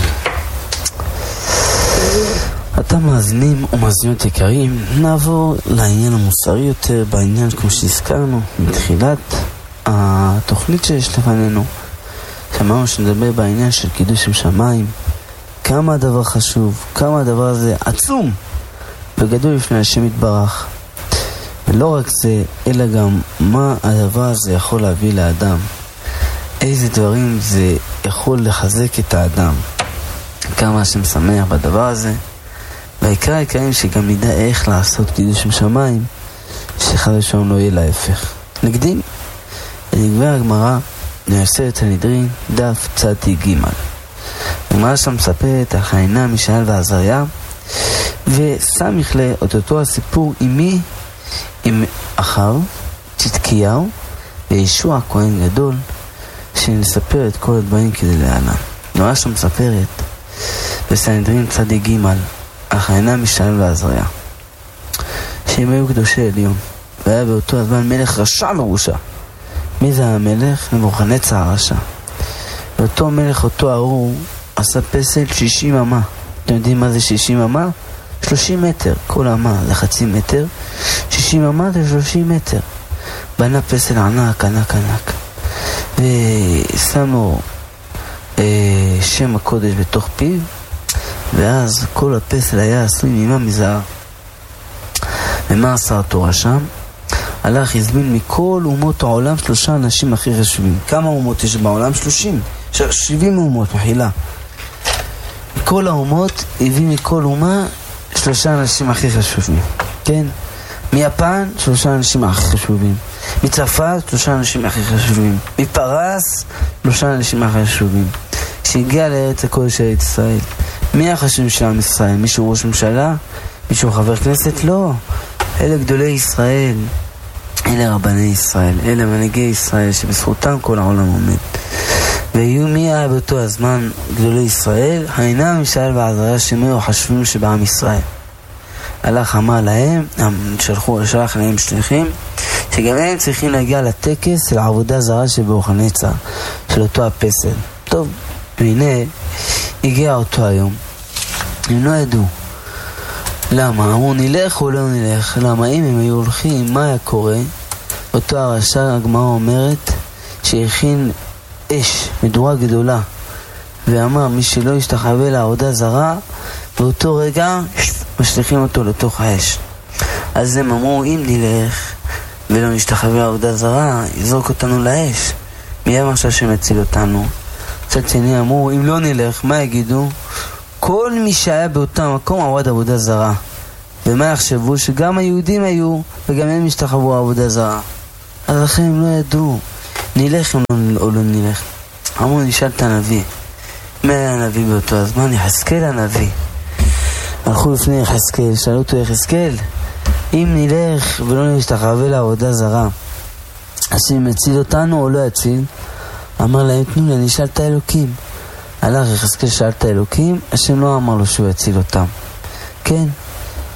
אתם מאזינים ומאזינות יקרים, נעבור לעניין המוסרי יותר, בעניין כמו שהזכרנו מתחילת התוכנית שיש לפנינו, שאמרנו שנדבר בעניין של קידוש שם שמיים, כמה הדבר חשוב, כמה הדבר הזה עצום וגדול לפני השם יתברך. ולא רק זה, אלא גם מה הדבר הזה יכול להביא לאדם, איזה דברים זה יכול לחזק את האדם, כמה השם שמח בדבר הזה. והעיקר העיקרים שגם נדע איך לעשות קידוש שם שמיים, שחד ושלום לא יהיה להפך. נקדים ונגבי הגמרא נעשרת הנדרין דף צדי ג'. הגמרא שם מספרת על חנינה, מישאל ועזריה, וסמיך לאותו הסיפור עם מי? עם אחר צדקיהו וישוע כהן גדול, שנספר את כל הדברים כדי להלן. הגמרא שם מספרת בסנהדרין צדי ג' על חנינה, מישאל ועזריה, שהם היו קדושי עליון, והיה באותו הזמן מלך רשע מרושע. מי זה המלך? נבוכדנצר הרשע. ואותו מלך, אותו ארור, עשה פסל שישים אמה. אתם יודעים מה זה שישים אמה? שלושים מטר. כל אמה זה חצי מטר, שישים אמה זה שלושים מטר. בנה פסל ענק ענק ענק, ושמו אה, שם הקודש בתוך פיו, ואז כל הפסל היה עשוי ממה מזהב. ומה עשה אותו רשע? הלך הזמין מכל אומות העולם שלושה אנשים הכי חשובים. כמה אומות יש בעולם? שלושים. שבעים אומות, מחילה. מכל האומות הביא מכל אומה שלושה אנשים הכי חשובים. כן? מיפן שלושה אנשים הכי חשובים. מצרפת שלושה אנשים הכי חשובים. מפרס שלושה אנשים הכי חשובים. כשהגיע לארץ הקודש של ארץ ישראל, מי החשוב של עם ישראל? מישהו ראש ממשלה? מישהו חבר כנסת? לא. אלה גדולי ישראל, אלה רבני ישראל, אלה מנהיגי ישראל שבזכותם כל העולם עומד. ויהיו מי היה באותו הזמן גדולי ישראל? חנינה, מישאל ועזריה, שמאו חשובים שבעם ישראל. הלך אמר להם, שלחו, שלח להם שליחים, שגם הם צריכים להגיע לטקס של העבודה זרה שבנבוכדנצר, של אותו הפסל. טוב, והנה הגיע אותו היום, הם לא ידעו. למה? אמרו נלך או לא נלך? למה? אם הם היו הולכים, מה היה קורה? אותו הרשע, הגמרא אומרת שהכין אש, מדורה גדולה, ואמר מי שלא ישתחווה לעבודה זרה, באותו רגע משליכים אותו לתוך האש. אז הם אמרו אם נלך ולא נשתחווה לעבודה זרה, יזרוק אותנו לאש. מי אמר שהשם יציל אותנו? קצת שני אמרו אם לא נלך, מה יגידו? כל מי שהיה באותו מקום עבד עבודה זרה. ומה יחשבו? שגם היהודים היו וגם הם השתחוו עבודה זרה. אז לכן הם לא ידעו נלך או לא נלך. אמרו נשאל את הנביא. מי היה הנביא באותו הזמן? יחזקאל הנביא. הלכו לפני יחזקאל, שאלו אותו יחזקאל, אם נלך ולא נשתחווה לעבודה זרה, השם יציל אותנו או לא יציל? אמר להם תנו לי, נשאל את האלוקים. הלך יחזקאל, שאל את האלוקים, השם לא אמר לו שהוא יציל אותם. כן,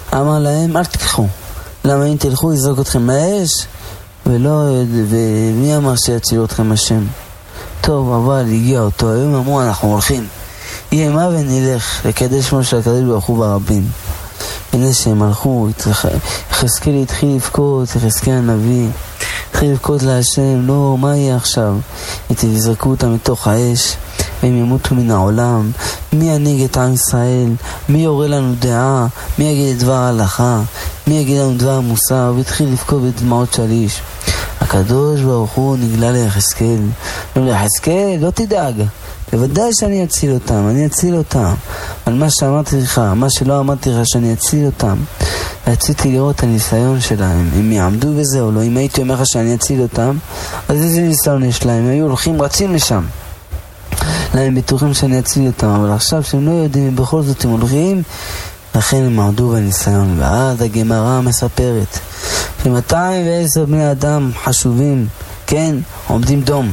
אמר להם, אל תלכו. למה אם תלכו יזרוק אתכם מהאש? ולא, ומי אמר שיציל אתכם השם? טוב, אבל הגיע אותו היום, אמרו אנחנו הולכים. יהיה מה ונלך לקדש שמו של הקדוש ברוך הוא ברבים. הנה שהם הלכו, יחזקאל התחיל לבכות, יחזקאל הנביא התחיל לבכות להשם, לא, מה יהיה עכשיו? יזרקו אותם מתוך האש, והם ימותו מן העולם. מי ינהיג את עם ישראל? מי יורה לנו דעה? מי יגיד את דבר ההלכה? מי יגיד לנו דבר המוסר? והתחיל לבכות בדמעות של איש. הקדוש ברוך הוא נגלה ליחזקאל, לא ליחזקאל, לא תדאג, בוודאי שאני אציל אותם, אני אציל אותם על מה שאמרתי לך, מה שלא אמרתי לך שאני אציל אותם. רציתי לראות את הניסיון שלהם, אם יעמדו בזה או לא. אם הייתי אומר לך שאני אציל אותם, אז איזה ניסיון יש להם? הם היו הולכים, רצים לשם, להם בטוחים שאני אציל אותם, אבל עכשיו שהם לא יודעים, בכל זאת הם הולכים, לכן הם עמדו בניסיון. ואז הגמרא מספרת ש-מאתיים ועשר בני אדם חשובים, כן, עומדים דום.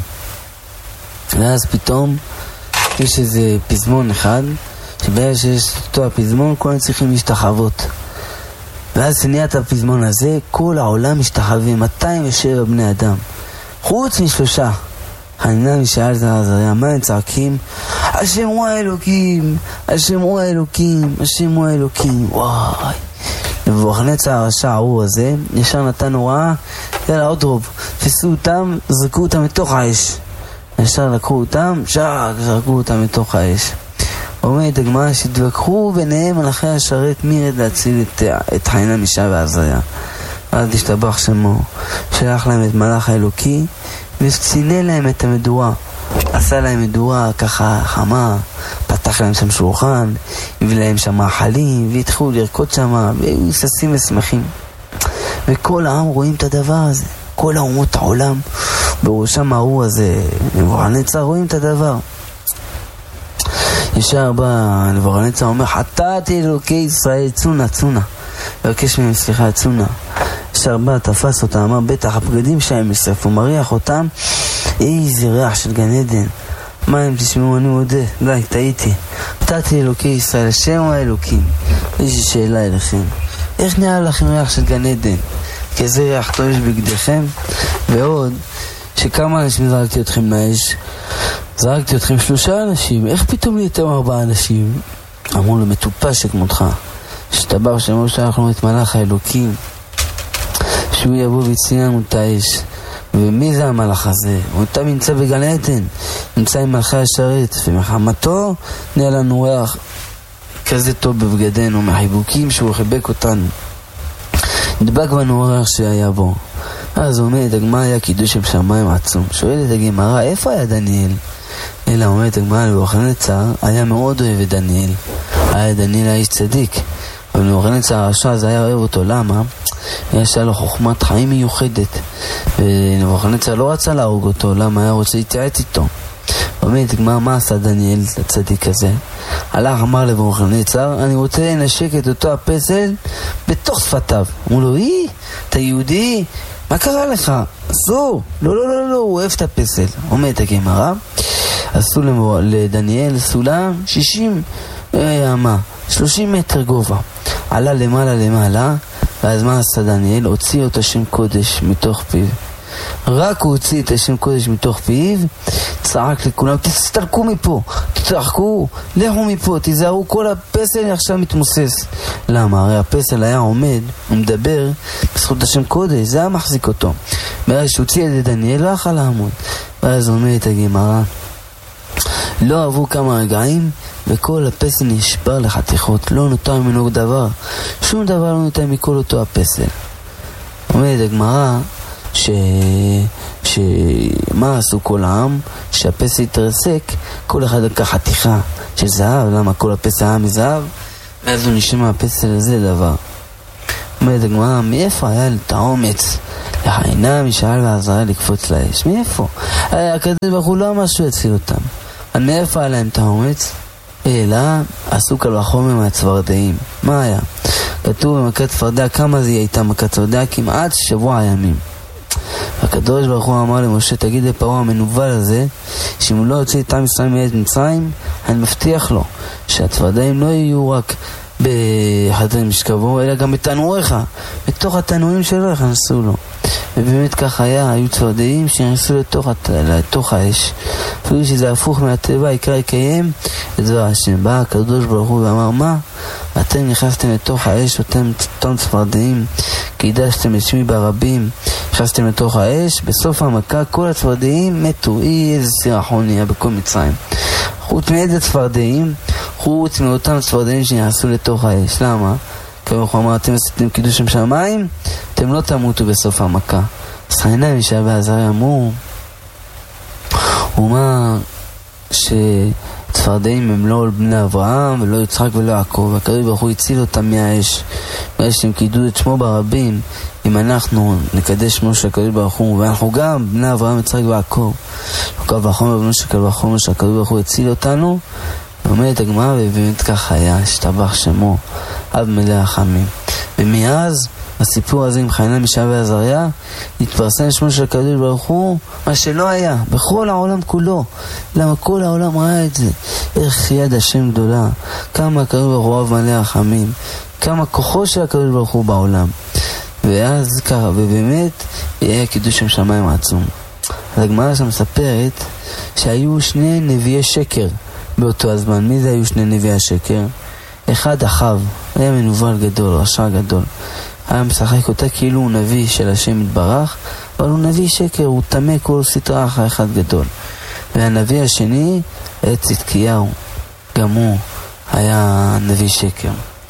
ואז פתאום יש איזה פזמון אחד, שבאמת שיש אותו הפזמון, כולם צריכים להשתחוות. ואז שניית הפזמון הזה, כל העולם משתחווים, מאתיים ושבע בני אדם, חוץ משלושה. חנינא מישאל ועזריה, מה הם צועקים? השם הוא האלוקים, השם הוא האלוקים, השם הוא האלוקים. וואי, נבוכדנצר הרשע ההוא הזה ישר נתן הוראה, יאללה עוד רוב, תפסו אותם, זרקו אותם מתוך האש. ישר לקחו אותם, שק, זרקו אותם מתוך האש. אומרת הגמרא שהתווכחו ביניהם מלאכי השרת מי ירד להציל את, את חנינא מישאל ועזריה. אז השתבח שמו, שלח להם את מלאך האלוקי וצינן להם את המדורה, עשה להם מדורה ככה חמה, פתח להם שם שולחן, הביא להם שם מאכלים, והתחילו לרקוד שם, והיו ששים ושמחים. וכל העם רואים את הדבר הזה, כל האומות העולם, בראשם ההוא הזה, נבוכדנצר, רואים את הדבר. ישר בא נבוכדנצר, אומר, חטאתי אלוקי ישראל, צונה, צונה. ובקש מהם סליחה, צונה. ישר בא, תפס אותם, אמר, בטח הבגדים שלהם נשרפו, מריח אותם, איזה ריח של גן עדן. מה הם תשמעו, אני מודה, די, טעיתי. חטאתי אלוקי ישראל, השם הוא האלוקים. יש לי שאלה אליכם, איך נראה לכם ריח של גן עדן? כזה ריח טוב יש בגדיכם? ועוד, שכמה אנשים זרקתי אתכם מהאש? זרקתי אתכם שלושה אנשים, איך פתאום נהייתם ארבעה אנשים? אמרו לו, מטופש שכמותך, שתבח שמו שלח לנו את מלאך האלוקים, שהוא יבוא ויציל לנו את האש. ומי זה המלאך הזה? הוא אותם נמצא בגן עדן, נמצא עם מלאכי השרת, ומחמתו נהיה לנו ריח כזה טוב בבגדנו, מהחיבוקים שהוא חיבק אותנו, נדבק בנו ריח שהיה בו. אז אומרת הגמרא, היה קידוש בשמיים עצום. שואלת הגמרא, איפה היה דניאל? אלא אומרת הגמרא, נבוכדנצר היה מאוד אוהב את דניאל, היה דניאל האיש צדיק, אבל נבוכדנצר הרשע זה היה אוהב אותו. למה? יש לו חוכמת חיים מיוחדת, ונבוכדנצר לא רצה להרוג אותו. למה? היה רוצה להתייעץ איתו. אומרת הגמרא, מה עשה דניאל הצדיק הזה? הלך אמר לנבוכדנצר, אני רוצה לנשק את אותו הפסל בתוך שפתיו. אמרו לו, אי, אתה יהודי? מה קרה לך? אסור. לא, לא, לא, לא, הוא אוהב את הפסל. אומרת הגמרא, עשו לדניאל סולם שישים אמה, שלושים מטר גובה, עלה למעלה למעלה. ואז מה עשה דניאל? הוציא את השם קודש מתוך פיו. רק הוא הוציא את השם קודש מתוך פיו, צעק לכולם, תסתלקו מפה, תתרחקו, לכו מפה, תיזהרו, כל הפסל עכשיו מתמוסס. למה? הרי הפסל היה עומד, הוא מדבר בזכות השם קודש, זה היה מחזיק אותו. ואז שהוציא את זה דניאל לא יכול לעמוד. ואז אומרת הגמרא, לא עברו כמה רגעים וכל הפסל נשבר לחתיכות, לא נותר ממנו דבר, שום דבר לא נותר מכל אותו הפסל. אומרת הגמרא, ש... ש... מה עשו כל העם? שהפסל התרסק, כל אחד לקח חתיכה של זהב. למה? כל הפסל היה מזהב, ואז הוא נשמע הפסל הזה דבר. אומרת הגמרא, מאיפה היה את האומץ לחנינא מישאל ועזריה לקפוץ לאש? מאיפה? הקדוש ברוך הוא לא אמר שהוא יציל אותם. אז מאיפה היה להם את האומץ? אלא עשו קל וחומר מהצפרדעים. מה היה? כתוב במכת צפרדע, כמה זה הייתה מכת צפרדע? כמעט שבוע ימים. הקדוש ברוך הוא אמר למשה, תגיד לפרעה המנוול הזה, שאם הוא לא יוצא את עם ישראל מארץ מצרים, אני מבטיח לו שהצפרדעים לא יהיו רק בחדרי משכבו, אלא גם בתנועיך, בתוך התנועים שלו יכנסו לו. ובאמת כך היה, היו צפרדעים שנכנסו לתוך, לתוך האש. אפילו שזה הפוך מהטבע, יקרא יקיים את דבר השם. בא הקדוש ברוך הוא ואמר, מה? אתם נכנסתם לתוך האש, אתם אותם צפרדעים, קידשתם את שמי ברבים, נכנסתם לתוך האש, בסוף המכה כל הצפרדעים מתו. אי איזה סירחון נהיה בכל מצרים. חוץ מאיזה צפרדעים, חוץ מאותם צפרדעים שנכנסו לתוך האש. למה? כי הוא אמר, אתם עשיתם קידוש שם שמיים, אתם לא תמותו בסוף המכה. אז חיינה מישה ועזריה אמרו, הוא אמר שצפרדעים הם לא בני אברהם ולא יצחק ולא יעקב, הקדוש ברוך הוא הציל אותם מהאש, בגלל שהם קידשו את שמו ברבים. אם אנחנו נקדש שמו של הקדוש ברוך הוא, ואנחנו גם בני אברהם יצחק ויעקב, קל וחומר בנו של קל וחומר שהקדוש ברוך הוא הציל אותנו, אומרת הגמרא, ובאמת כך היה, השתבח שמו, אב מלא החמים. ומאז הסיפור הזה עם חיינה מישה ועזריה התפרסם שמו של הקדוש ברוך הוא, מה שלא היה בכל העולם כולו. למה כל העולם ראה את זה? איך יד השם גדולה, כמה הקדוש ברוך הוא אב מלא החמים, כמה כוחו של הקדוש ברוך הוא בעולם. ואז ככה, ובאמת היה קידוש שם שמיים עצום. אז הגמרא שם מספרת שהיו שני נביאי שקר באותו הזמן. מי זה היו שני נביאי השקר? אחד אחאב, היה מנוול גדול, רשע גדול, היה משחק אותה כאילו הוא נביא של השם יתברך, אבל הוא נביא שקר, הוא תמה כל סטרה אחר אחד גדול. והנביא השני היה צדקיהו, גם הוא היה נביא שקר.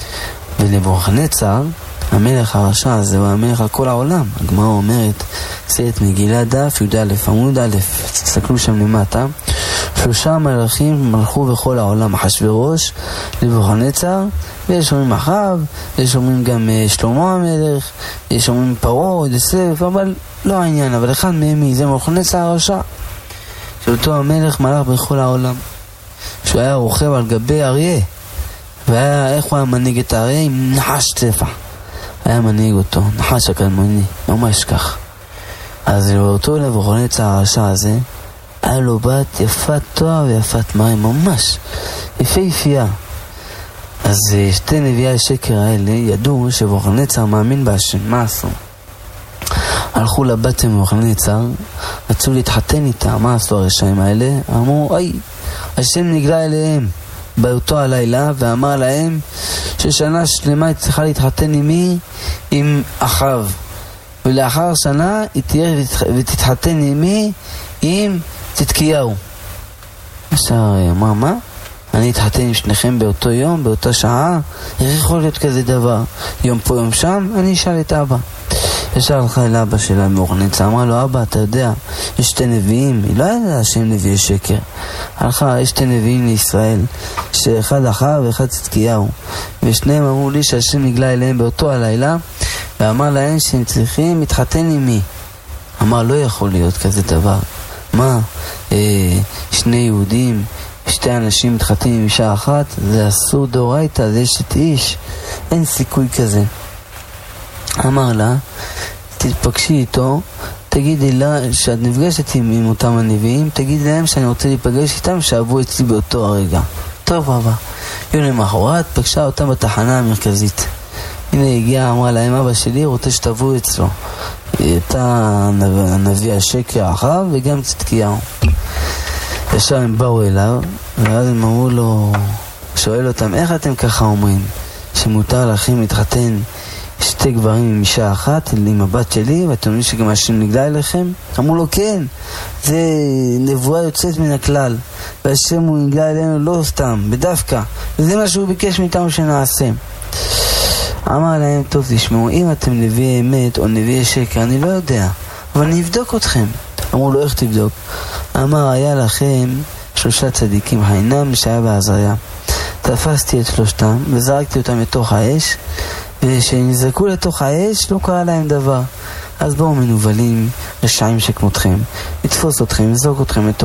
ונבוכדנצר, המלך הרשע הזה, הוא המלך על כל העולם. הגמרא אומרת, סרט מגילה דף י"א, עמוד א', תסתכלו שם למטה, שלושה מלכים מלכו בכל העולם, אחשוורוש, נבוכדנצר, ויש אומרים אחאב, יש אומרים גם שלמה המלך, יש אומרים פרעה, יוסף, אבל לא העניין, אבל אחד מהם מי זה נבוכדנצר הרשע, שאותו המלך מלך בכל העולם, שהוא היה רוכב על גבי אריה, ואיך הוא היה מנהיג את האריה? עם נחש צפה, היה מנהיג אותו, נחש הקדמוני, ממש כך. אז לאותו נבוכדנצר הרשע הזה היה לו בת יפת תואר ויפת מים, ממש יפהפייה. אז שתי נביאי השקר האלה ידעו שנבוכדנצר מאמין בהשם. מה עשו? הלכו לבת של נבוכדנצר, רצו להתחתן איתה. מה עשו הרשעים האלה? אמרו, אי, השם נגלה אליהם באותו הלילה ואמר להם ששנה שלמה היא צריכה להתחתן עם מי? עם אחאב, ולאחר שנה היא תהיה ותתחתן עם מי? עם צדקיהו. עכשיו אמר, מה? אני אתחתן עם שניכם באותו יום, באותה שעה? איך יכול להיות כזה דבר? יום פה יום שם? אני אשאל את אבא. ישר הלכה אל אבא שלה נבוכדנצר, אמרה לו, אבא, אתה יודע, יש שתי נביאים. היא לא ידעה שהם נביאי שקר. הלכה, יש שתי נביאים לישראל, שאחד אחאב ואחד צדקיהו, ושניהם אמרו לי שהשם נגלה אליהם באותו הלילה ואמר להם שהם צריכים להתחתן עם מי. אמר, לא יכול להיות כזה דבר. מה? אה, שני יהודים, שתי אנשים מתחתנים עם אישה אחת? זה אסור דאורייתא, זה אשת איש, אין סיכוי כזה. אמר לה, תתפגשי איתו, תגידי לה שאת נפגשת עם, עם אותם הנביאים, תגידי להם שאני רוצה להיפגש איתם, שעבו אצלי באותו הרגע. טוב אבא. יום למחרת פגשה אותם בתחנה המרכזית. הנה הגיעה, אמרה להם, אבא שלי רוצה שתבואו אצלו. הייתה הנביא השקר אחאב וגם צדקיהו. ישר הם באו אליו, ואז הם אמרו לו, שואל אותם, איך אתם ככה אומרים שמותר לכם להתחתן שתי גברים עם אישה אחת, עם הבת שלי, ואתם אומרים שגם השם נגלה אליכם? אמרו לו, כן, זה נבואה יוצאת מן הכלל, והשם הוא נגלה אלינו לא סתם, בדווקא, וזה מה שהוא ביקש מאיתנו שנעשה. אמר להם, טוב תשמעו, אם אתם נביאי אמת או נביאי שקר, אני לא יודע, אבל אני אבדוק אתכם. אמרו לו, איך תבדוק? אמר, היה לכם שלושה צדיקים, חיינה מישה ועזריה. תפסתי את שלושתם וזרקתי אותם לתוך האש, ושנזרקו לתוך האש לא קרה להם דבר. אז בואו מנובלים רשעים שכמותכם, לתפוס אתכם, לזרוק אתכם לתוך